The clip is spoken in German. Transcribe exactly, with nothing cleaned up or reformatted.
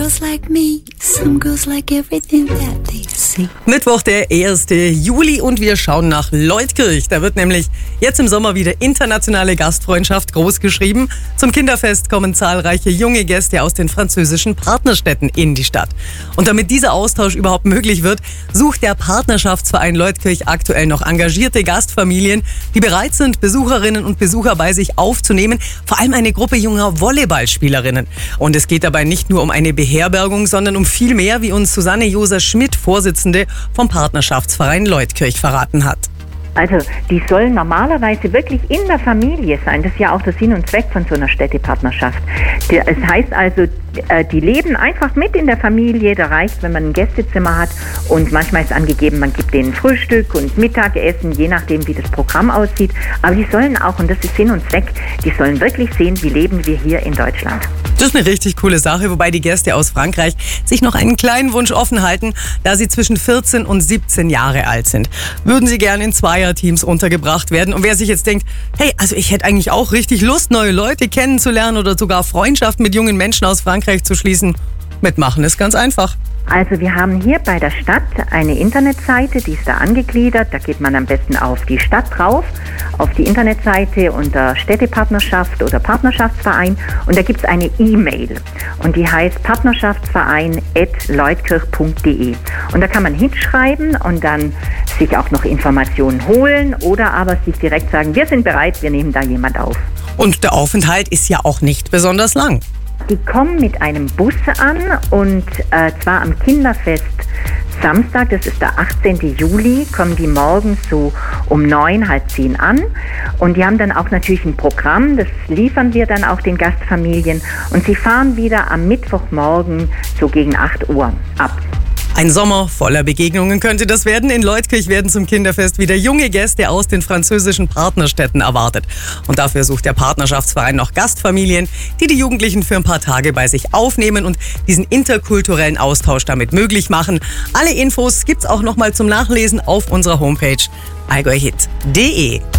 girls like me, some girls like everything that they see. Mittwoch, der erste Juli und wir schauen nach Leutkirch. Da wird nämlich jetzt im Sommer wieder internationale Gastfreundschaft großgeschrieben. Zum Kinderfest kommen zahlreiche junge Gäste aus den französischen Partnerstädten in die Stadt. Und damit dieser Austausch überhaupt möglich wird, sucht der Partnerschaftsverein Leutkirch aktuell noch engagierte Gastfamilien, die bereit sind, Besucherinnen und Besucher bei sich aufzunehmen. Vor allem eine Gruppe junger Volleyballspielerinnen. Und es geht dabei nicht nur um eine Beherbergung, sondern um viel mehr, wie uns Susanne Joser-Schmidt, Vorsitzende vom Partnerschaftsverein Leutkirch, verraten hat. Also die sollen normalerweise wirklich in der Familie sein. Das ist ja auch der Sinn und Zweck von so einer Städtepartnerschaft. Es heißt also, die leben einfach mit in der Familie. Da reicht, wenn man ein Gästezimmer hat und manchmal ist angegeben, man gibt denen Frühstück und Mittagessen, je nachdem, wie das Programm aussieht. Aber die sollen auch, und das ist Sinn und Zweck, die sollen wirklich sehen, wie leben wir hier in Deutschland. Das ist eine richtig coole Sache, wobei die Gäste aus Frankreich sich noch einen kleinen Wunsch offen halten, da sie zwischen vierzehn und siebzehn Jahre alt sind. Würden sie gerne in Zweierteams untergebracht werden. Und wer sich jetzt denkt, hey, also ich hätte eigentlich auch richtig Lust, neue Leute kennenzulernen oder sogar Freundschaften mit jungen Menschen aus Frankreich zu schließen, mitmachen ist ganz einfach. Also wir haben hier bei der Stadt eine Internetseite, die ist da angegliedert. Da geht man am besten auf die Stadt drauf, auf die Internetseite unter Städtepartnerschaft oder Partnerschaftsverein. Und da gibt es eine E-Mail und die heißt partnerschaftsverein at leutkirch punkt de. Und da kann man hinschreiben und dann sich auch noch Informationen holen oder aber sich direkt sagen, wir sind bereit, wir nehmen da jemand auf. Und der Aufenthalt ist ja auch nicht besonders lang. Die kommen mit einem Bus an und äh, zwar am Kinderfest Samstag, das ist der achtzehnten Juli, kommen die morgens so um neun, halb zehn an. Und die haben dann auch natürlich ein Programm, das liefern wir dann auch den Gastfamilien. Und sie fahren wieder am Mittwochmorgen so gegen acht Uhr ab. Ein Sommer voller Begegnungen könnte das werden. In Leutkirch werden zum Kinderfest wieder junge Gäste aus den französischen Partnerstädten erwartet. Und dafür sucht der Partnerschaftsverein noch Gastfamilien, die die Jugendlichen für ein paar Tage bei sich aufnehmen und diesen interkulturellen Austausch damit möglich machen. Alle Infos gibt's auch nochmal zum Nachlesen auf unserer Homepage allgäuhit punkt de.